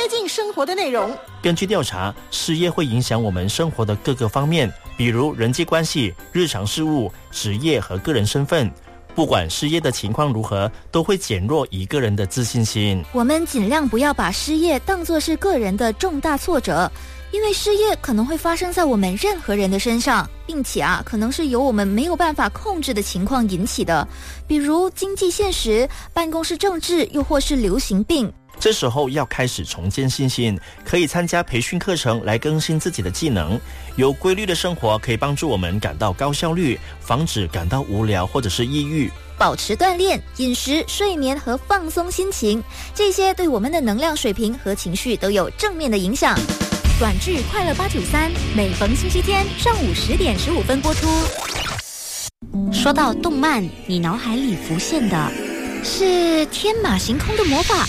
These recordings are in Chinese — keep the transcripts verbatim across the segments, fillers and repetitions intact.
近生活的内容。 根据调查，失业会影响我们生活的各个方面，比如人际关系、日常事务、职业和个人身份。不管失业的情况如何，都会减弱一个人的自信心。 我们尽量不要把失业当作是个人的重大挫折，因为失业可能会发生在我们任何人的身上，并且啊，可能是由我们没有办法控制的情况引起的，比如经济现实、办公室政治，又或是流行病。 这时候要开始重建信心，可以参加培训课程来更新自己的技能。有规律的生活可以帮助我们感到高效率，防止感到无聊或者是抑郁。 保持锻炼、饮食、睡眠和放松心情，这些对我们的能量水平和情绪都有正面的影响。短剧快乐八九三，每逢星期天上午十点十五分播出。说到动漫，你脑海里浮现的是天马行空的魔法，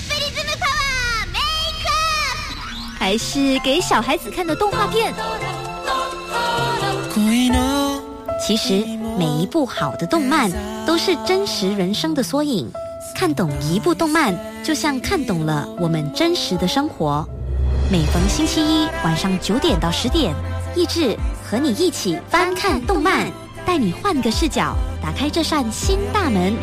还是给小孩子看的动画片？其实每一部好的动漫都是真实人生的缩影，看懂一部动漫就像看懂了我们真实的生活。每逢星期一晚上九点到十点，益智和你一起翻看动漫，带你换个视角，打开这扇新大门。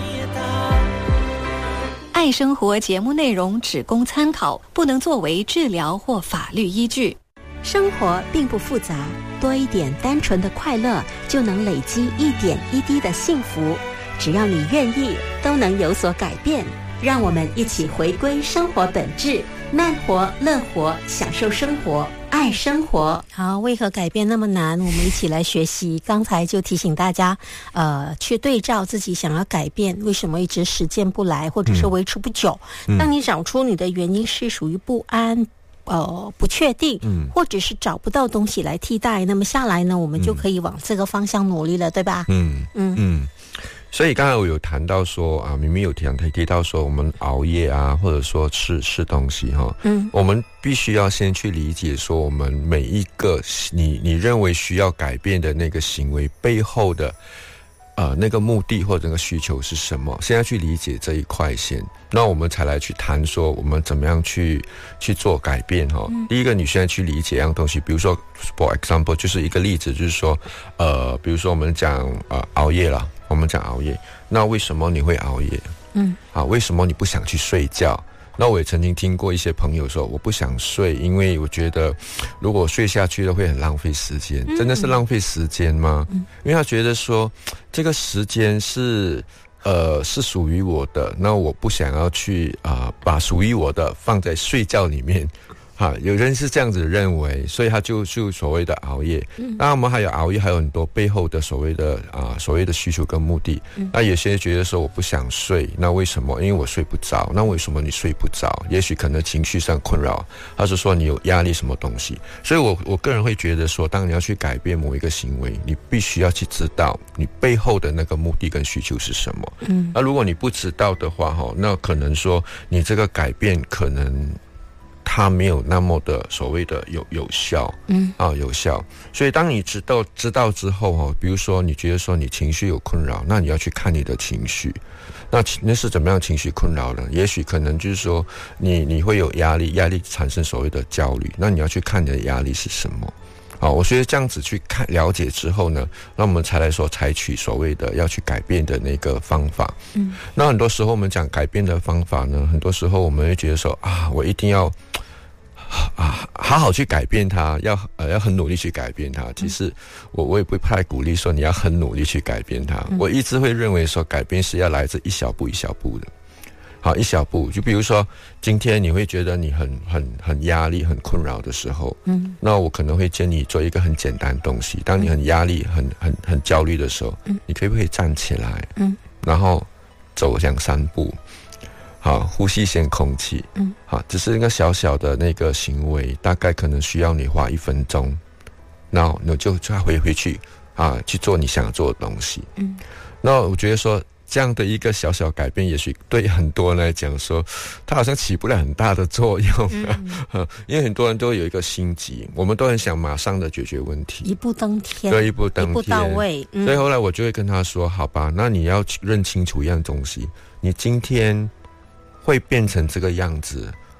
爱生活节目内容只供参考，不能作为治疗或法律依据。 生活并不复杂，多一点单纯的快乐，就能累积一点一滴的幸福。只要你愿意，都能有所改变。让我们一起回归生活本质，慢活、乐活，享受生活，爱生活。 好，为何改变那么难？我们一起来学习。刚才就提醒大家，呃，去对照自己想要改变，为什么一直实践不来，或者是维持不久。嗯、当你找出你的原因是属于不安。呃，不确定，嗯，或者是找不到东西来替代，那么下来呢，我们就可以往这个方向努力了，对吧？ 嗯嗯嗯。所以刚才我有谈到说啊，明明有提提到说我们熬夜啊，或者说吃吃东西哈，嗯，我们必须要先去理解说我们每一个你你认为需要改变的那个行为背后的。呃，那个目的或者那个需求是什么？现在去理解这一块先，那我们才来去谈说我们怎么样去去做改变哈、嗯。第一个，你现在去理解一样东西，比如说 ，for example， 就是一个例子，就是说，呃，比如说我们讲呃熬夜啦，我们讲熬夜，那为什么你会熬夜？嗯，啊，为什么你不想去睡觉？那我也曾经听过一些朋友说，我不想睡，因为我觉得如果睡下去了会很浪费时间。真的是浪费时间吗？嗯、因为他觉得说这个时间是呃是属于我的，那我不想要去啊、呃、把属于我的放在睡觉里面。哈，有人是这样子认为，所以他就就所谓的熬夜。嗯，那我们还有熬夜，还有很多背后的所谓的啊、呃、所谓的需求跟目的。嗯，那有些人觉得说我不想睡，那为什么？因为我睡不着。那为什么你睡不着？也许可能情绪上困扰，还是说你有压力什么东西？所以我我个人会觉得说，当你要去改变某一个行为，你必须要去知道你背后的那个目的跟需求是什么。嗯，那如果你不知道的话，哈，那可能说你这个改变可能。它没有那么的所谓的有有效，嗯啊有效，所以当你知道知道之后哈，比如说你觉得说你情绪有困扰，那你要去看你的情绪，那那是怎么样情绪困扰呢？也许可能就是说你你会有压力，压力产生所谓的焦虑，那你要去看你的压力是什么。好，我觉得这样子去看了解之后呢，那我们才来说采取所谓的要去改变的那个方法。嗯，那很多时候我们讲改变的方法呢，很多时候我们会觉得说啊，我一定要啊好好去改变它，要呃要很努力去改变它。其实我我也不太鼓励说你要很努力去改变它。嗯、我一直会认为说改变是要来自一小步一小步的。好，一小步，就比如说今天你会觉得你很很很压力很困扰的时候，嗯，那我可能会建议你做一个很简单的东西。当你很压力很很很焦虑的时候，嗯，你可不可以站起来，嗯，然后走两三步，好，呼吸一些空气，嗯，好，只是一个小小的那个行为，大概可能需要你花一分钟，然后你就再回回去啊去做你想做的东西，嗯，那我觉得说。这样的一个小小改变，也许对很多人来讲说，它好像起不了很大的作用、嗯、因为很多人都有一个心急，我们都很想马上的解决问题， 一步登天， 对，一步登天， 一步到位、嗯、 所以后来我就会跟他说，好吧，那你要认清楚一样东西，你今天会变成这个样子，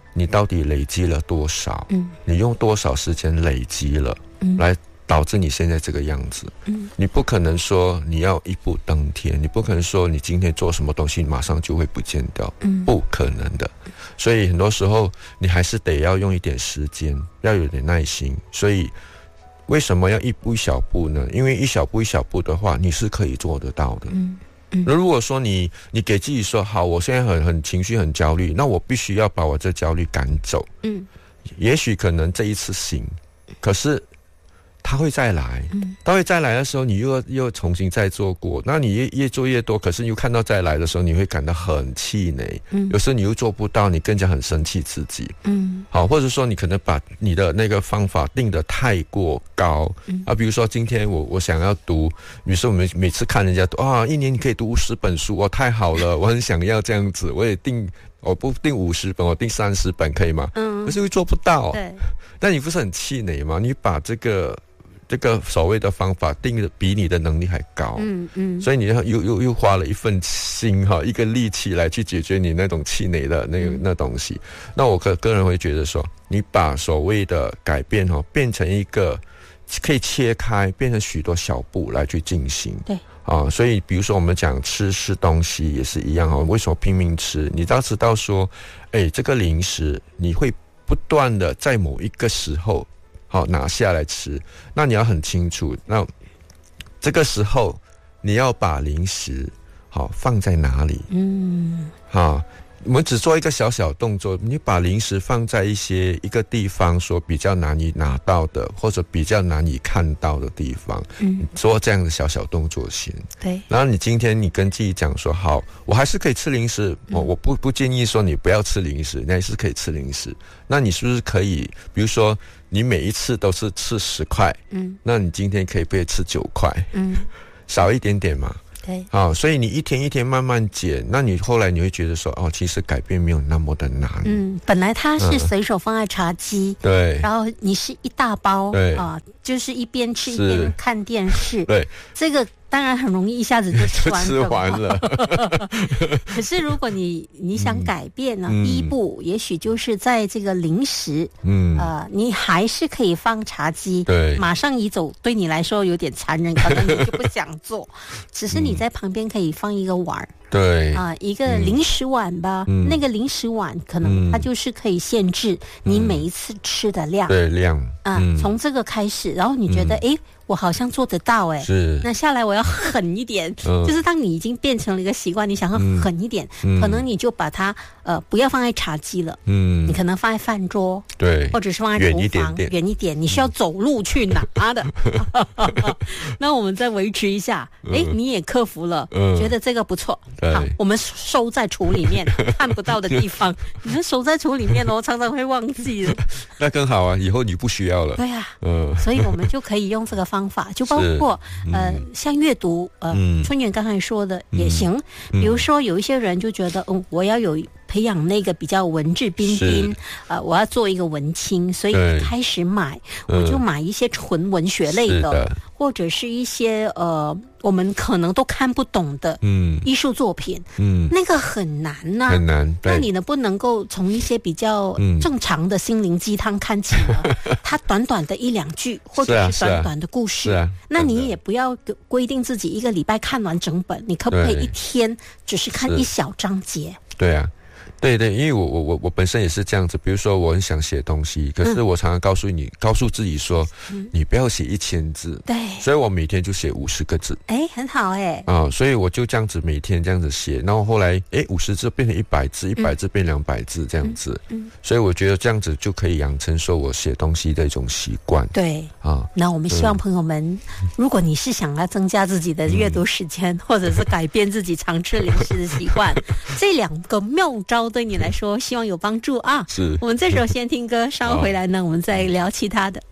你到底累积了多少？ 嗯， 你用多少时间累积了，嗯，来导致你现在这个样子。嗯，你不可能说你要一步登天，你不可能说你今天做什么东西马上就会不见掉，嗯，不可能的。所以很多时候你还是得要用一点时间，要有点耐心。所以为什么要一步一小步呢？因为一小步一小步的话，你是可以做得到的。嗯。那如果说你你给自己说好，我现在很很情绪很焦虑，那我必须要把我这焦虑赶走。嗯，也许可能这一次行，可是他会再来，嗯，他会再来的时候，你又又重新再做过，那你越越做越多，可是又看到再来的时候，你会感到很气馁，嗯，有时候你又做不到，你更加很生气自己，嗯，好，或者说你可能把你的那个方法定得太过高，嗯啊，比如说今天我我想要读，于是我们每次看人家读啊，一年你可以读十本书，哦，太好了，我很想要这样子，我也定。我不定五十本，我定三十本可以吗？嗯，可是又做不到。对，但你不是很气馁吗？你把这个这个所谓的方法定的比你的能力还高，嗯嗯，所以你又又又花了一份心哈，一个力气来去解决你那种气馁的那个、嗯、那东西。那我个个人会觉得说，你把所谓的改变哈变成一个可以切开，变成许多小步来去进行。对。啊，所以比如说我们讲吃吃东西也是一样哦。为什么拼命吃？你要知道说，哎，这个零食你会不断的在某一个时候，好拿下来吃。那你要很清楚，那这个时候你要把零食好放在哪里？嗯，好。我们只做一个小小动作，你把零食放在一些一个地方说比较难以拿到的，或者比较难以看到的地方，嗯，做这样的小小动作先。对，然后你今天你跟自己讲说，好，我还是可以吃零食，嗯，我我不不建议说你不要吃零食，你还是可以吃零食。那你是不是可以，比如说你每一次都是吃十块，嗯，那你今天可以不可以吃九块？嗯，少一点点嘛。对，啊，所以你一天一天慢慢减，那你后来你会觉得说，哦，其实改变没有那么的难。嗯， 本来它是随手放在茶几，嗯，对，然后你是一大包，对啊，就是一边吃一边看电视，对，这个当然很容易一下子就吃完了，吃完了。可是如果你你想改变呢，嗯，第一步也许就是在这个零食，嗯，呃，你还是可以放茶几，对，马上移走，对你来说有点残忍，可能你就不想做。只是你在旁边可以放一个碗。对啊，一个零食碗吧，嗯，那个零食碗可能它就是可以限制你每一次吃的量，对量啊，嗯，从这个开始，然后你觉得哎，嗯，我好像做得到哎，是，那下来我要狠一点，嗯，就是当你已经变成了一个习惯，你想要狠一点，嗯，可能你就把它呃不要放在茶几了，嗯，你可能放在饭桌，对，或者是放在厨房，远一点点，远一点，你需要走路去拿的。那我们再维持一下，哎，嗯，你也克服了，嗯，觉得这个不错。好，我们收在橱里面看不到的地方，你们收在橱里面哦，常常会忘记了。 那更好啊，以后你不需要了。 对啊，嗯，所以我们就可以用这个方法，就包括呃，像阅读，呃，嗯，春元刚才说的也行。嗯，比如说有一些人就觉得，嗯，我要有培养那个比较文质彬彬，呃，我要做一个文青，所以开始买，我就买一些纯文学类的，的或者是一些呃。我们可能都看不懂的嗯艺术作品，嗯，那个很难呐，啊，很难。那你呢不能够从一些比较正常的心灵鸡汤看起呢？嗯，它短短的一两句，或者是短短的故事，是啊，那你也不要规定自己一个礼拜看完整本，你可不可以一天只是看一小章节？ 对啊。对对，因为我我我我本身也是这样子，比如说我很想写东西，可是我常常告诉你，嗯，告诉自己说，嗯，你不要写一千字，对，所以我每天就写五十个字， 哎，很好哎， 啊，所以我就这样子每天这样子写，然后后来哎五十字变成一百字，一百字变两百字这样子，嗯，嗯，所以我觉得这样子就可以养成说我写东西的一种习惯， 对，啊，那我们希望朋友们，嗯，如果你是想要增加自己的阅读时间，嗯，或者是改变自己常吃零食的习惯，这两个妙招对你来说希望有帮助啊！是，我们这时候先听歌，稍后回来呢，我们再聊其他的。